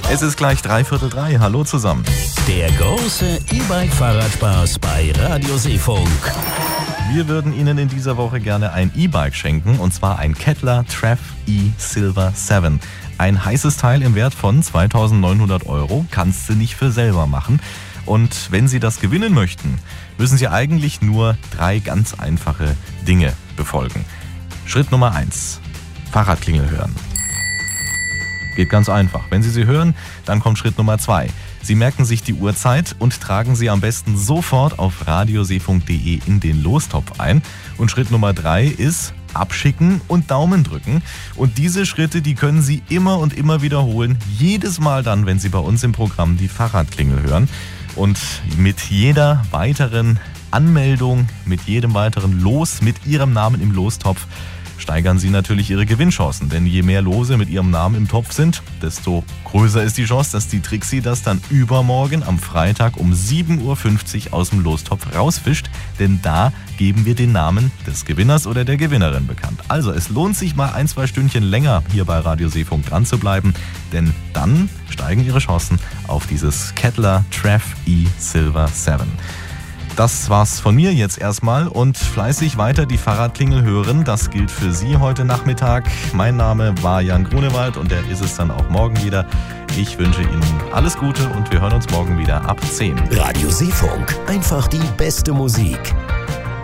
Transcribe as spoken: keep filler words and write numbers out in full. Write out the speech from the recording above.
Es ist gleich dreiviertel drei. Hallo zusammen. Der große E-Bike-Fahrradspaß bei Radio Seefunk. Wir würden Ihnen in dieser Woche gerne ein E-Bike schenken, und zwar ein Kettler Treff E Silver sieben. Ein heißes Teil im Wert von zweitausendneunhundert Euro, kannst du nicht für selber machen. Und wenn Sie das gewinnen möchten, müssen Sie eigentlich nur drei ganz einfache Dinge befolgen. Schritt Nummer eins. Fahrradklingel hören. Geht ganz einfach. Wenn Sie sie hören, dann kommt Schritt Nummer zwei. Sie merken sich die Uhrzeit und tragen sie am besten sofort auf radioseefunk punkt de in den Lostopf ein. Und Schritt Nummer drei ist abschicken und Daumen drücken. Und diese Schritte, die können Sie immer und immer wiederholen. Jedes Mal dann, wenn Sie bei uns im Programm die Fahrradklingel hören. Und mit jeder weiteren Anmeldung, mit jedem weiteren Los mit Ihrem Namen im Lostopf steigern Sie natürlich Ihre Gewinnchancen. Denn je mehr Lose mit Ihrem Namen im Topf sind, desto größer ist die Chance, dass die Trixie das dann übermorgen am Freitag um sieben Uhr fünfzig aus dem Lostopf rausfischt. Denn da geben wir den Namen des Gewinners oder der Gewinnerin bekannt. Also es lohnt sich mal ein, zwei Stündchen länger hier bei Radio Seefunk dran zu bleiben. Denn dann steigen Ihre Chancen auf dieses Kettler Treff E Silver sieben. Das war's von mir jetzt erstmal und fleißig weiter die Fahrradklingel hören. Das gilt für Sie heute Nachmittag. Mein Name war Jan Grunewald und der ist es dann auch morgen wieder. Ich wünsche Ihnen alles Gute und wir hören uns morgen wieder ab zehn. Radio Seefunk, einfach die beste Musik.